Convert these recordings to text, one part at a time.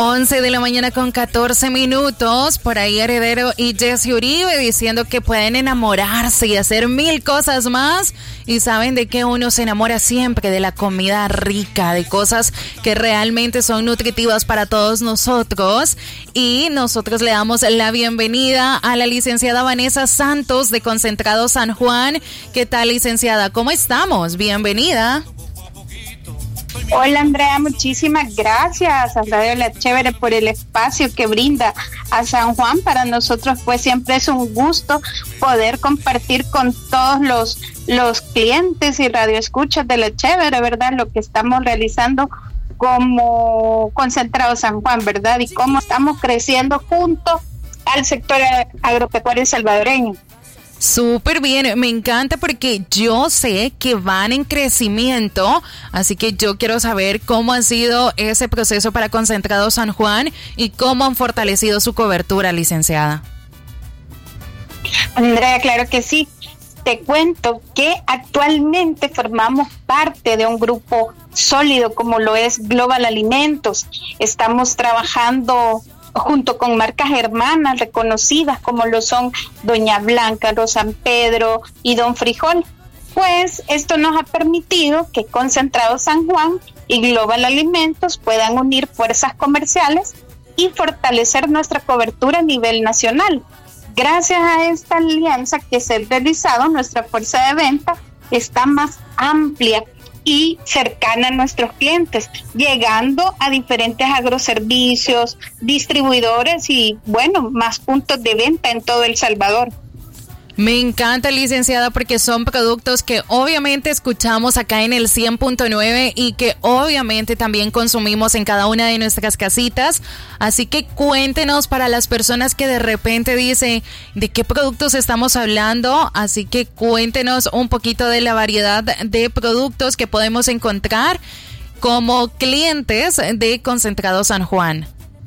11 de la mañana con 14 minutos, por ahí Heredero y Jessy Uribe diciendo que pueden enamorarse y hacer mil cosas más, y saben de que uno se enamora siempre de la comida rica, de cosas que realmente son nutritivas para todos nosotros, y nosotros le damos la bienvenida a la licenciada Vanessa Santos de Concentrado San Juan. ¿Qué tal, licenciada? ¿Cómo estamos? Bienvenida. Hola Andrea, muchísimas gracias a Radio La Chévere por el espacio que brinda a San Juan. Para nosotros pues siempre es un gusto poder compartir con todos los clientes y radioescuchas de La Chévere, ¿verdad? Lo que estamos realizando como Concentrado San Juan, ¿verdad? Y cómo estamos creciendo junto al sector agropecuario salvadoreño. Súper bien, me encanta porque yo sé que van en crecimiento, así que yo quiero saber cómo ha sido ese proceso para Concentrado San Juan y cómo han fortalecido su cobertura, licenciada. Andrea, claro que sí. Te cuento que actualmente formamos parte de un grupo sólido como lo es Global Alimentos. Estamos trabajando junto con marcas hermanas reconocidas como lo son Doña Blanca, Don San Pedro y Don Frijol. Pues esto nos ha permitido que Concentrado San Juan y Global Alimentos puedan unir fuerzas comerciales y fortalecer nuestra cobertura a nivel nacional. Gracias a esta alianza que se ha realizado, nuestra fuerza de venta está más amplia y cercana a nuestros clientes, llegando a diferentes agroservicios, distribuidores y, bueno, más puntos de venta en todo El Salvador. Me encanta, licenciada, porque son productos que obviamente escuchamos acá en el 100.9 y que obviamente también consumimos en cada una de nuestras casitas. Así que cuéntenos para las personas que de repente dicen de qué productos estamos hablando. Así que cuéntenos un poquito de la variedad de productos que podemos encontrar como clientes de Concentrado San Juan.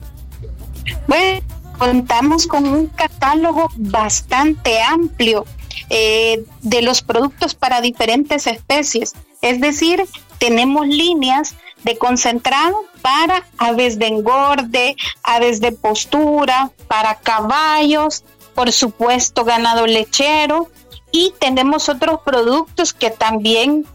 Bueno, contamos con un catálogo bastante amplio de los productos para diferentes especies. Es decir, tenemos líneas de concentrado para aves de engorde, aves de postura, para caballos, por supuesto ganado lechero, y tenemos otros productos que también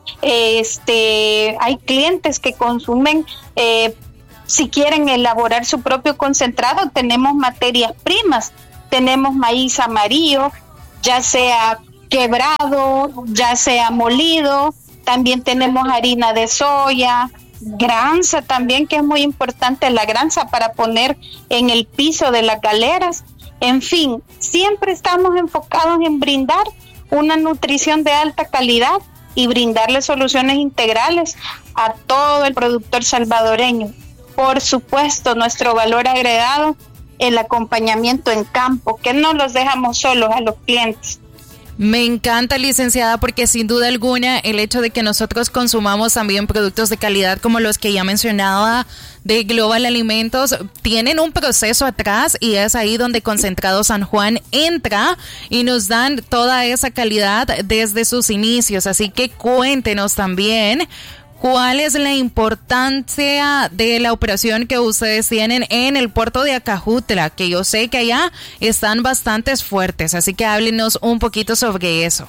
hay clientes que consumen. Si quieren elaborar su propio concentrado, tenemos materias primas, tenemos maíz amarillo, ya sea quebrado, ya sea molido, también tenemos harina de soya, granza también, que es muy importante la granza para poner en el piso de las galeras. En fin, siempre estamos enfocados en brindar una nutrición de alta calidad y brindarle soluciones integrales a todo el productor salvadoreño. Por supuesto, nuestro valor agregado, el acompañamiento en campo, que no los dejamos solos a los clientes. Me encanta, licenciada, porque sin duda alguna el hecho de que nosotros consumamos también productos de calidad como los que ya mencionaba de Global Alimentos tienen un proceso atrás, y es ahí donde Concentrado San Juan entra y nos dan toda esa calidad desde sus inicios. Así que cuéntenos también ¿cuál es la importancia de la operación que ustedes tienen en el puerto de Acajutla? Que yo sé que allá están bastante fuertes, así que háblenos un poquito sobre eso.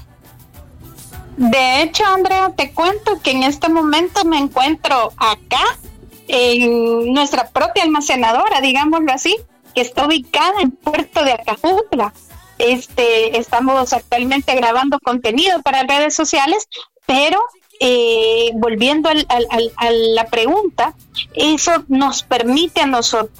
De hecho, Andrea, te cuento que en este momento me encuentro acá en nuestra propia almacenadora, digámoslo así, que está ubicada en el puerto de Acajutla. Estamos actualmente grabando contenido para redes sociales, pero volviendo a la pregunta, eso nos permite a nosotros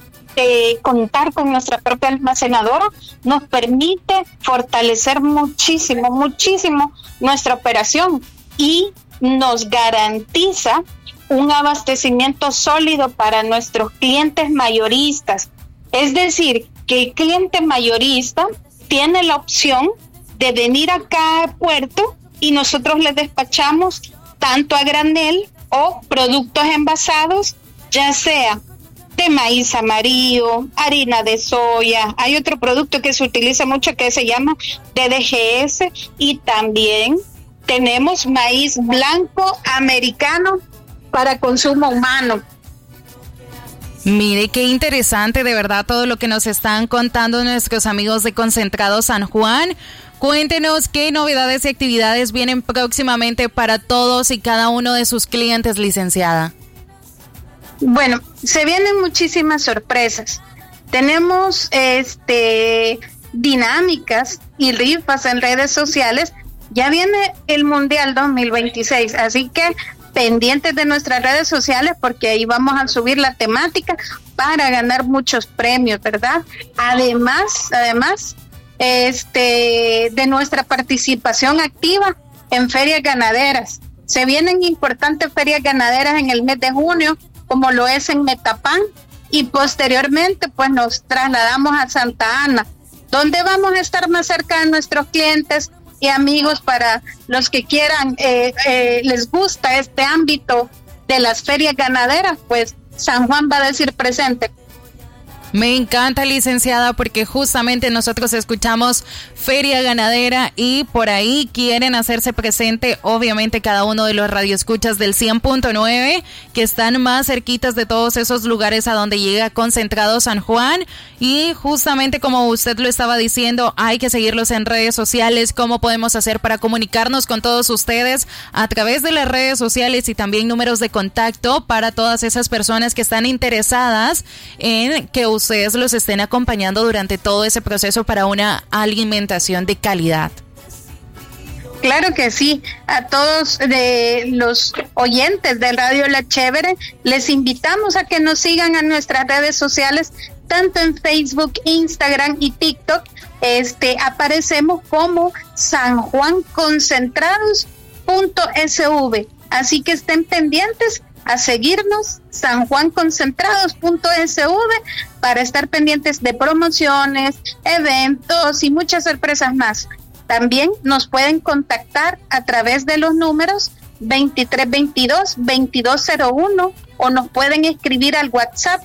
contar con nuestra propia almacenadora, nos permite fortalecer muchísimo nuestra operación y nos garantiza un abastecimiento sólido para nuestros clientes mayoristas. Es decir, que el cliente mayorista tiene la opción de venir acá al puerto y nosotros les despachamos tanto a granel o productos envasados, ya sea de maíz amarillo, harina de soya. Hay otro producto que se utiliza mucho que se llama DDGS, y también tenemos maíz blanco americano para consumo humano. Mire qué interesante de verdad todo lo que nos están contando nuestros amigos de Concentrado San Juan. Cuéntenos qué novedades y actividades vienen próximamente para todos y cada uno de sus clientes, licenciada. Bueno, se vienen muchísimas sorpresas. Tenemos dinámicas y rifas en redes sociales. Ya viene el Mundial 2026, así que pendientes de nuestras redes sociales porque ahí vamos a subir la temática para ganar muchos premios, ¿verdad? Además, de nuestra participación activa en ferias ganaderas. Se vienen importantes ferias ganaderas en el mes de junio, como lo es en Metapán, y posteriormente pues nos trasladamos a Santa Ana, donde vamos a estar más cerca de nuestros clientes y amigos. Para los que quieran, les gusta este ámbito de las ferias ganaderas, pues San Juan va a decir presente. Me encanta, licenciada, porque justamente nosotros escuchamos Feria Ganadera y por ahí quieren hacerse presente, obviamente, cada uno de los radioescuchas del 100.9 que están más cerquitas de todos esos lugares a donde llega Concentrado San Juan. Y justamente como usted lo estaba diciendo, hay que seguirlos en redes sociales. ¿Cómo podemos hacer para comunicarnos con todos ustedes? A través de las redes sociales y también números de contacto para todas esas personas que están interesadas en que ustedes los estén acompañando durante todo ese proceso para una alimentación de calidad. Claro que sí. A todos de los oyentes de Radio La Chévere les invitamos a que nos sigan en nuestras redes sociales, tanto en Facebook, Instagram y TikTok. Aparecemos como San Juan Concentrados.sv, así que estén pendientes a seguirnos, sanjuanconcentrados.sv, para estar pendientes de promociones, eventos y muchas sorpresas más. También nos pueden contactar a través de los números 2322-2201 o nos pueden escribir al WhatsApp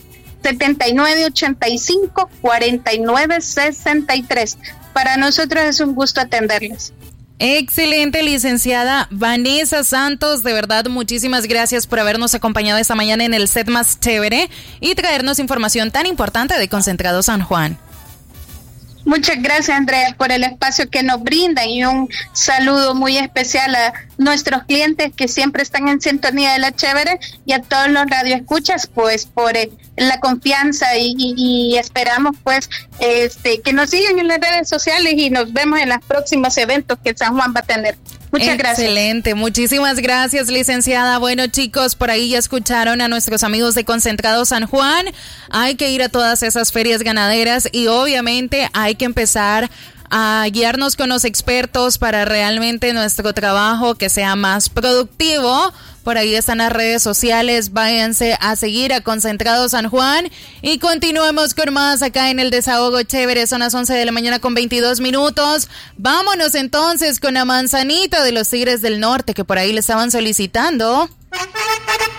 7985-4963. Para nosotros es un gusto atenderles. Excelente, licenciada Vanessa Santos, de verdad muchísimas gracias por habernos acompañado esta mañana en el set más chévere y traernos información tan importante de Concentrado San Juan. Muchas gracias, Andrea, por el espacio que nos brindan, y un saludo muy especial a nuestros clientes que siempre están en sintonía de La Chévere, y a todos los radioescuchas, pues por la confianza y esperamos pues que nos sigan en las redes sociales y nos vemos en los próximos eventos que San Juan va a tener. Muchas gracias. Excelente, muchísimas gracias, licenciada. Bueno, chicos, por ahí ya escucharon a nuestros amigos de Concentrado San Juan. Hay que ir a todas esas ferias ganaderas y obviamente hay que empezar a guiarnos con los expertos para realmente nuestro trabajo que sea más productivo. Por ahí están las redes sociales, váyanse a seguir a Concentrado San Juan y continuemos con más acá en el Desahogo Chévere. Son las 11 de la mañana con 22 minutos. Vámonos entonces con la manzanita de los Tigres del Norte que por ahí le estaban solicitando.